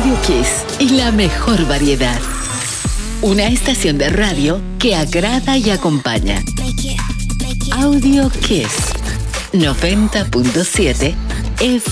Radio Kiss y la mejor variedad. Una estación de radio que agrada y acompaña. Audio Kiss 90.7 FM.